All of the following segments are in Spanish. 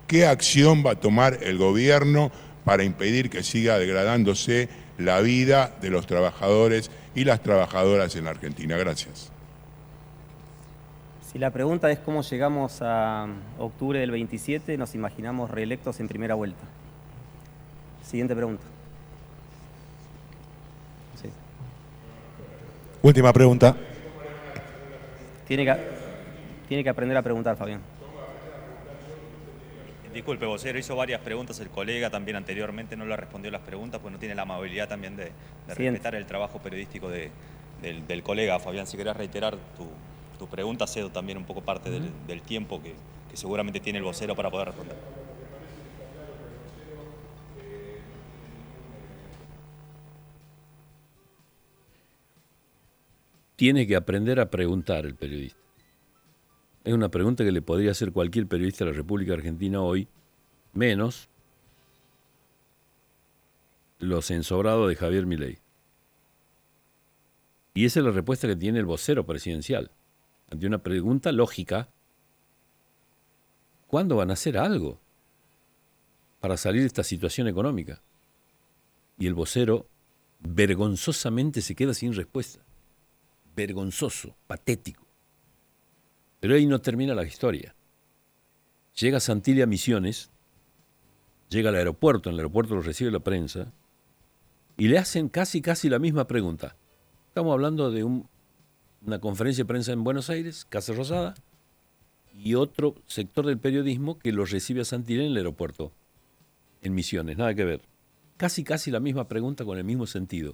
¿Qué acción va a tomar el gobierno para impedir que siga degradándose la vida de los trabajadores y las trabajadoras en la Argentina? Gracias. Si la pregunta es cómo llegamos a octubre del 27, nos imaginamos reelectos en primera vuelta. Siguiente pregunta. Sí. Última pregunta. Tiene que aprender a preguntar, Fabián. Disculpe, vocero, hizo varias preguntas el colega también anteriormente, no le respondió las preguntas, pues no tiene la amabilidad también de respetar el trabajo periodístico del colega. Fabián, si querés reiterar tu pregunta, cedo también un poco parte del tiempo que seguramente tiene el vocero para poder responder. Tiene que aprender a preguntar el periodista. Es una pregunta que le podría hacer cualquier periodista de la República Argentina hoy, menos los ensobrados de Javier Milei. Y esa es la respuesta que tiene el vocero presidencial. Ante una pregunta lógica, ¿cuándo van a hacer algo para salir de esta situación económica? Y el vocero vergonzosamente se queda sin respuesta. Vergonzoso, patético. Pero ahí no termina la historia. Llega Santilli a Misiones, llega al aeropuerto, en el aeropuerto lo recibe la prensa, y le hacen casi la misma pregunta. Estamos hablando de una conferencia de prensa en Buenos Aires, Casa Rosada, y otro sector del periodismo que lo recibe a Santilli en el aeropuerto, en Misiones, nada que ver. Casi la misma pregunta con el mismo sentido.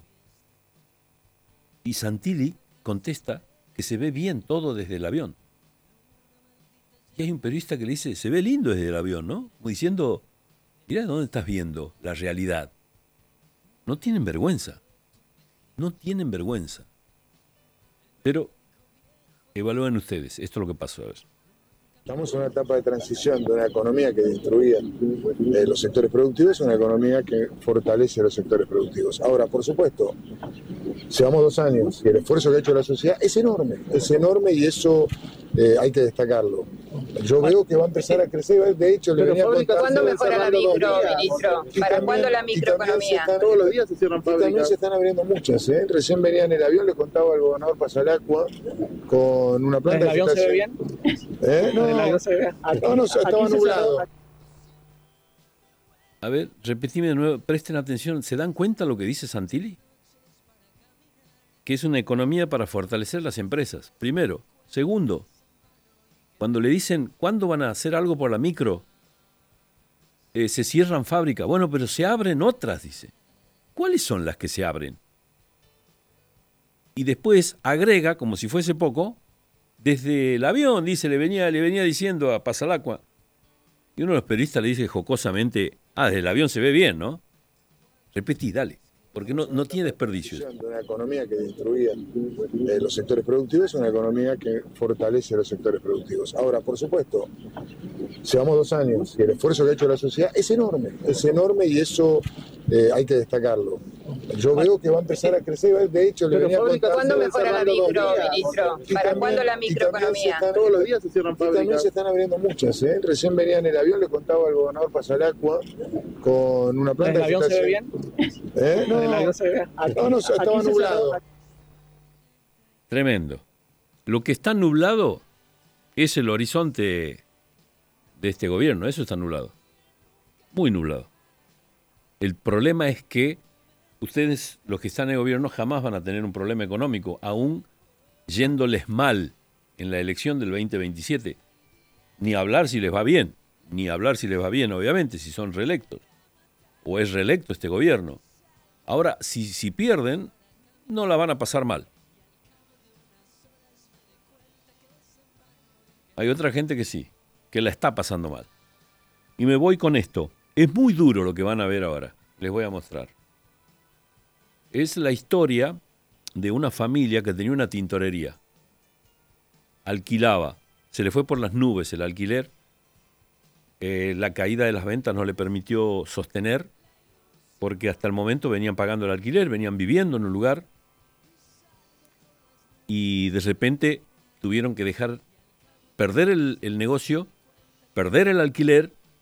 Y Santilli contesta que se ve bien todo desde el avión. Y hay un periodista que le dice, se ve lindo desde el avión, ¿no? Como diciendo, mirá dónde estás viendo la realidad. No tienen vergüenza. No tienen vergüenza. Pero evalúen ustedes, esto es lo que pasó. A ver. Estamos en una etapa de transición de una economía que destruía los sectores productivos a una economía que fortalece los sectores productivos. Ahora, por supuesto, llevamos 2 años y el esfuerzo que ha hecho la sociedad es enorme y eso hay que destacarlo. Yo veo que va a empezar a crecer, de hecho le venía contando. ¿Cuándo mejora la micro, ministro? ¿Para cuándo la microeconomía? Todos los días se cierran fábricas. También se están abriendo muchas, ¿eh? Recién venía en el avión, le contaba al gobernador Pasalacqua con una planta. ¿El avión se ve bien? No, el avión se ve bien. No, estaba nublado. A ver, repetime de nuevo, presten atención, ¿se dan cuenta lo que dice Santilli? Que es una economía para fortalecer las empresas, primero. Segundo, cuando le dicen, ¿cuándo van a hacer algo por la micro? Se cierran fábricas. Bueno, pero se abren otras, dice. ¿Cuáles son las que se abren? Y después agrega, como si fuese poco, desde el avión, dice, le venía diciendo a Pasalacqua. Y uno de los periodistas le dice jocosamente, desde el avión se ve bien, ¿no? Repetí, dale. Porque no tiene desperdicios. Una economía que destruía los sectores productivos es una economía que fortalece los sectores productivos. Ahora, por supuesto, llevamos 2 años y el esfuerzo que ha hecho la sociedad es enorme y eso hay que destacarlo. Yo veo que va a empezar a crecer, de hecho le venía contando. ¿Cuándo mejora la micro, ministro? ¿Para cuándo la microeconomía? Todos los días se cierran fábricas. También se están abriendo muchas, ¿eh? Recién venía en el avión, le contaba al gobernador Pasalacqua con una planta. ¿El avión se ve bien? No, estaba nublado. Tremendo. Lo que está nublado es el horizonte de este gobierno, eso está nublado. Muy nublado. El problema es que ustedes, los que están en el gobierno, jamás van a tener un problema económico, aún yéndoles mal en la elección del 2027. Ni hablar si les va bien, obviamente, si son reelectos, o es reelecto este gobierno. Ahora, si pierden, no la van a pasar mal. Hay otra gente que sí, que la está pasando mal. Y me voy con esto. Es muy duro lo que van a ver ahora. Les voy a mostrar. Es la historia de una familia que tenía una tintorería. Alquilaba. Se le fue por las nubes el alquiler. La caída de las ventas no le permitió sostener, porque hasta el momento venían pagando el alquiler, venían viviendo en un lugar, y de repente tuvieron que perder el negocio, perder el alquiler